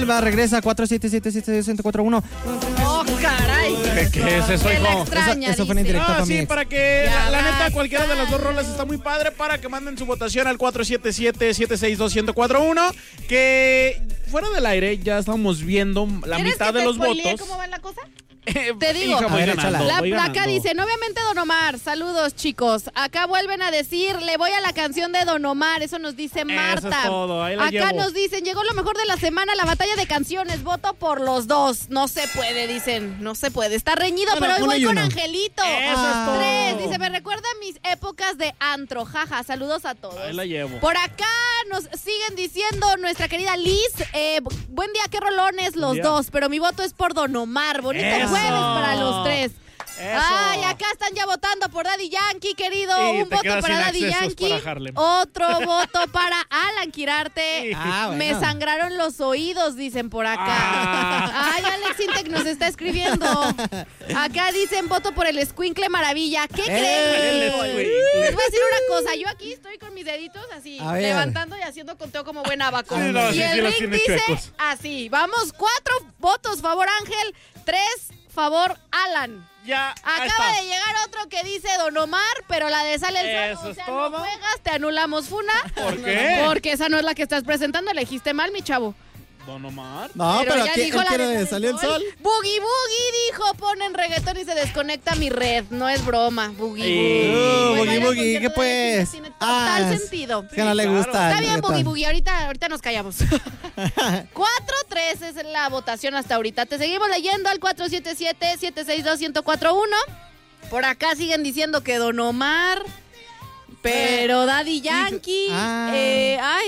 Villalba regresa 477-76141. ¡Oh, caray! ¿Qué es eso, Que la hijo? extraña, Eso fue una dice. indirecta para Sí, mi ex. para que Ya la neta basta. cualquiera de las dos rolas está muy padre para que manden su votación al 477-762-1041. Que fuera del aire ya estamos viendo la ¿Quieres mitad que de te los spoilee votos. cómo va la cosa? Te digo. voy A ver, ganando, échala. La voy placa ganando. dice, obviamente Don Omar, saludos chicos. Acá vuelven a decir, le voy a la canción de Don Omar, eso nos dice Marta. Eso es todo, ahí la Acá llevo. nos dicen, llegó lo mejor de la semana, la batalla de canciones, voto por los dos. No se puede, dicen, no se puede. Está reñido, Bueno, pero hoy uno voy y con uno. Angelito. Eso es todo. 3, dice, me recuerda a mis épocas de antro, jaja, saludos a todos. Ahí la llevo. Por acá nos siguen diciendo nuestra querida Liz, buen día, qué rolones los día. dos, pero mi voto es por Don Omar. Bonito Eso. jueves para los tres. Eso. Ay, acá están ya votando por Daddy Yankee, querido. Y Un te voto quedas para sin Daddy accesos Yankee. para Harlem. Otro voto para Alan Quirarte. Sí. Bueno. Me sangraron los oídos, dicen por acá. Ay, Alex Intec nos está escribiendo. Acá dicen voto por el Escuincle Maravilla. ¿Qué creen? El hijos? Escuincle. Les voy a decir una cosa. Yo aquí estoy con mis deditos así, A ver. levantando y haciendo conteo como buen abaco. Sí, no, y sí, el sí los ring tiene dice chuecos. así. Vamos, 4 votos favor Ángel, 3 favor Alan. Ya, ahí Acaba está. de llegar otro que dice Don Omar, pero la de Sale el Sol, Eso o es sea, todo. no juegas, te anulamos funa. ¿Por qué? Porque esa no es la que estás presentando, elegiste mal, mi chavo. Don Omar. No, pero ya aquí dijo él la quiere de de Salió el Sol. Boogie Boogie dijo, ponen reggaetón y se desconecta mi red. No es broma, Boogie Boogie. Boogie Bueno, el Boogie, concierto ¿qué de pues? Alexis Tiene total sentido. Es que no le claro. gusta. Está el bien, reggaetón. Boogie Boogie, ahorita nos callamos. 4-3 es la votación hasta ahorita. Te seguimos leyendo al 477-762-1041. Por acá siguen diciendo que Don Omar, pero Daddy Yankee. Ah. Ay,